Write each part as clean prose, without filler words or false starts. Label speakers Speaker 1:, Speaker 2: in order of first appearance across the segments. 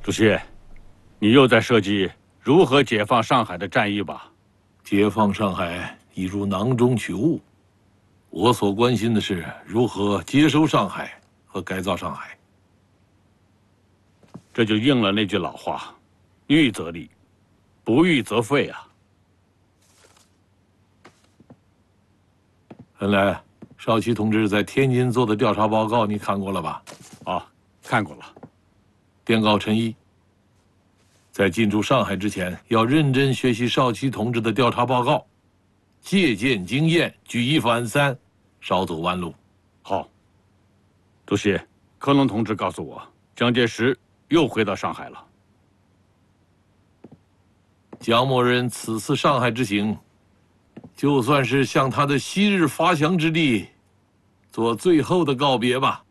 Speaker 1: 主席，你又在设计如何解放上海的战役吧？
Speaker 2: 解放上海已如囊中取物，我所关心的是如何接收上海和改造上海。
Speaker 1: 这就应了那句老话：预则立，不预则废啊。
Speaker 2: 原来少奇同志在天津做的调查报告你看过了吧？
Speaker 1: 啊，看过了。
Speaker 2: 电告陈毅，在进驻上海之前，要认真学习少奇同志的调查报告，借鉴经验，举一反三，少走弯路。
Speaker 1: 好。主席，科隆同志告诉我，蒋介石又回到上海了。
Speaker 2: 蒋某人此次上海之行，就算是向他的昔日发祥之地做最后的告别吧。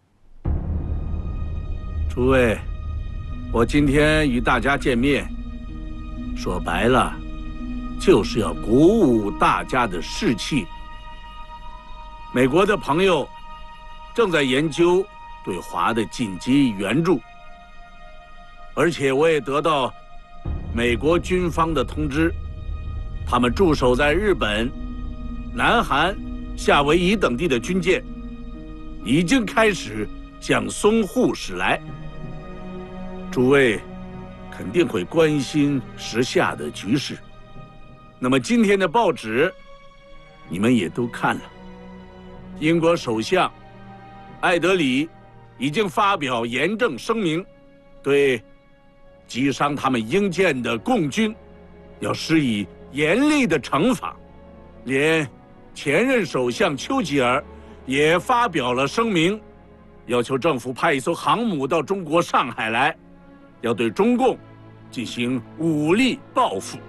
Speaker 3: 诸位，我今天与大家见面，说白了，就是要鼓舞大家的士气。美国的朋友正在研究对华的紧急援助，而且我也得到美国军方的通知，他们驻守在日本、南韩、夏威夷等地的军舰已经开始向淞沪驶来。诸位肯定会关心时下的局势，那么今天的报纸你们也都看了，英国首相艾德里已经发表严正声明，对击伤他们英舰的共军要施以严厉的惩罚。连前任首相丘吉尔也发表了声明，要求政府派一艘航母到中国上海来，要对中共进行武力报复。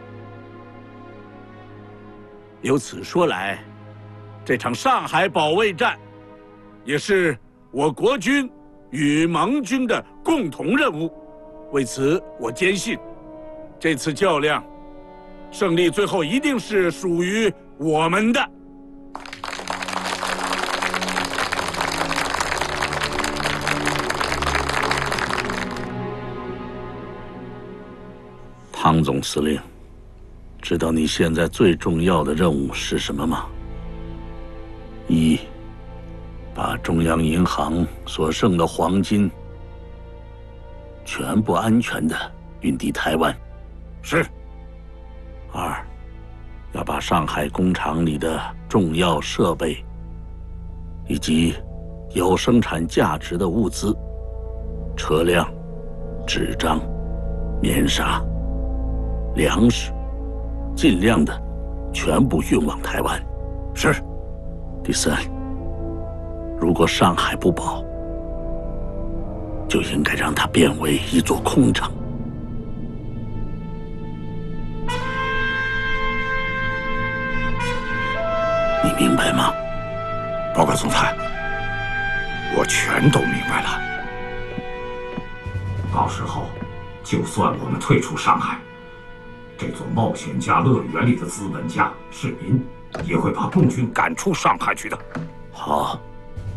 Speaker 3: 由此说来，这场上海保卫战也是我国军与盟军的共同任务。为此，我坚信，这次较量胜利最后一定是属于我们的。汤总司令，知道你现在最重要的任务是什么吗？一，把中央银行所剩的黄金全部安全地运抵台湾。是。二，要把上海工厂里的重要设备以及有生产价值的物资、车辆、纸张、棉纱、粮食，尽量的全部运往台湾。是。第三，如果上海不保，就应该让它变为一座空城。你明白吗？
Speaker 4: 报告总裁，我全都明白了。
Speaker 5: 到时候，就算我们退出上海，这座冒险家乐园里的资本家、市民也会把共军赶出上海去的。
Speaker 3: 好。